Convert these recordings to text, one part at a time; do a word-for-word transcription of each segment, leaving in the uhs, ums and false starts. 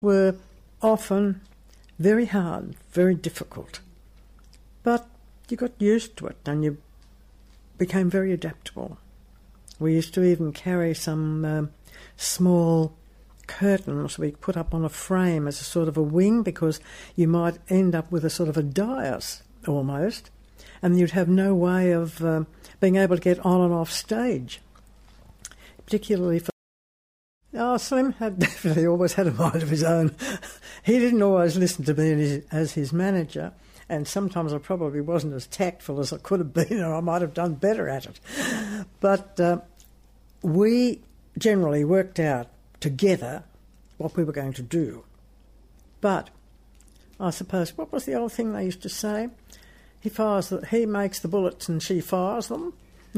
were often very hard, very difficult. But you got used to it and you became very adaptable. We used to even carry some um, small curtains we put up on a frame as a sort of a wing, because you might end up with a sort of a dais almost, and you'd have no way of um, being able to get on and off stage, particularly for... Oh, Slim had definitely always had a mind of his own. He didn't always listen to me as his, as his manager, and sometimes I probably wasn't as tactful as I could have been, or I might have done better at it. But uh, we generally worked out together what we were going to do. But I suppose, what was the old thing they used to say? He fires the, he makes the bullets and she fires them.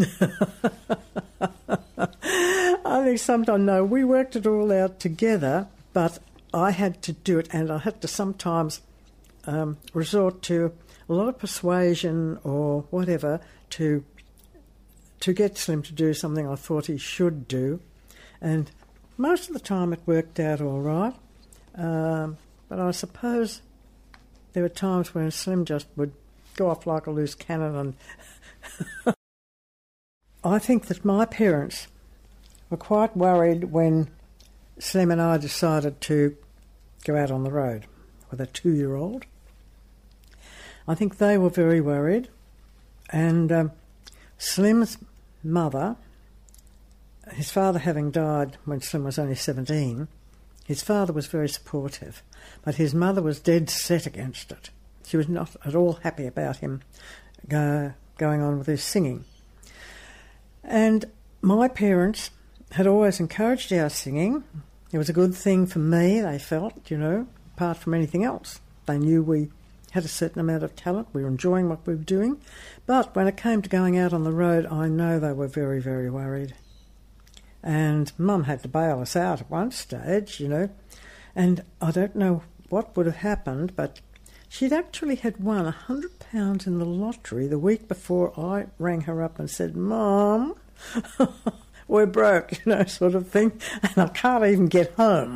I think sometimes, no, we worked it all out together, but I had to do it, and I had to sometimes um, resort to a lot of persuasion or whatever to to get Slim to do something I thought he should do. And most of the time it worked out all right, um, but I suppose there were times when Slim just would go off like a loose cannon. And I think that my parents were quite worried when Slim and I decided to go out on the road with a two-year-old. I think they were very worried, and um, Slim's mother, his father having died when Slim was only seventeen, his father was very supportive, but his mother was dead set against it. She was not at all happy about him go, going on with his singing. And my parents had always encouraged our singing. It was a good thing for me, they felt, you know, apart from anything else. They knew we had a certain amount of talent, we were enjoying what we were doing. But when it came to going out on the road, I know they were very, very worried. And Mum had to bail us out at one stage, you know, and I don't know what would have happened, but she'd actually had won a hundred pounds in the lottery the week before I rang her up and said, "Mum, we're broke," you know, sort of thing, and I can't even get home.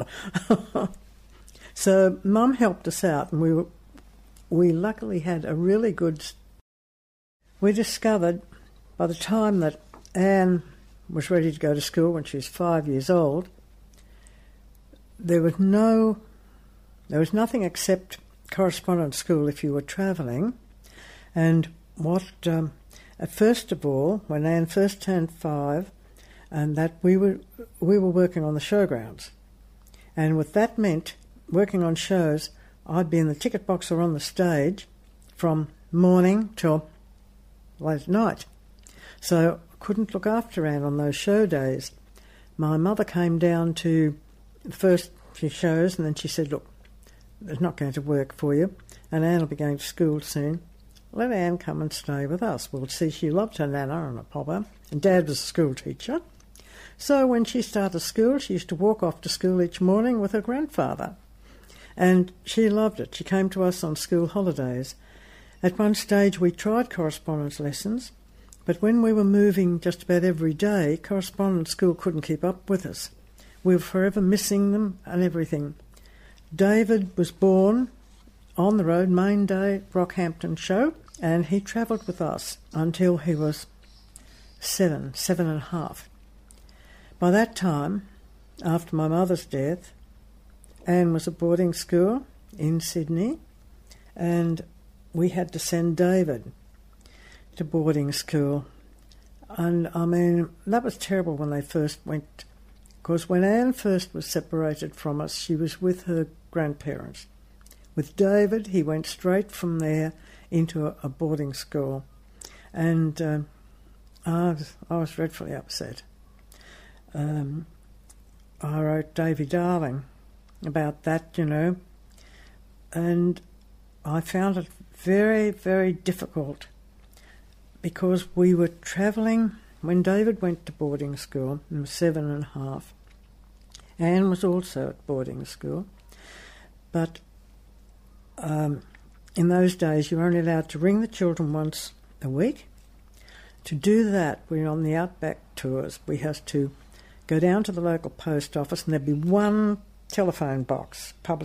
So Mum helped us out, and we were, we luckily had a really good... We discovered by the time that Anne was ready to go to school when she was five years old, there was no, there was nothing except correspondence school if you were travelling. And what, um, first of all, when Anne first turned five, and that we were we were working on the showgrounds, and what that meant, working on shows, I'd be in the ticket box or on the stage from morning till late at night. So I couldn't look after Anne on those show days. My mother came down to the first few shows, and then she said, "Look, it's not going to work for you, and Anne will be going to school soon. Let Anne come and stay with us." Well, see, she loved her nana and a papa, and Dad was a school teacher. So when she started school, she used to walk off to school each morning with her grandfather. And she loved it. She came to us on school holidays. At one stage we tried correspondence lessons, but when we were moving just about every day, correspondence school couldn't keep up with us. We were forever missing them and everything. David was born on the road, main day, Rockhampton show, and he travelled with us until he was seven, seven and a half. By that time, after my mother's death, Anne was at boarding school in Sydney, and we had to send David to boarding school. And, I mean, that was terrible when they first went, because when Anne first was separated from us, she was with her grandparents. With David, he went straight from there into a, a boarding school. And um, I, was, I was dreadfully upset. Um, I wrote Davy Darling about that, you know, and I found it very, very difficult because we were travelling when David went to boarding school and was seven and a half. Anne was also at boarding school, but um, in those days you were only allowed to ring the children once a week. To do that, we were on the outback tours. We had to go down to the local post office, and there'd be one telephone box, public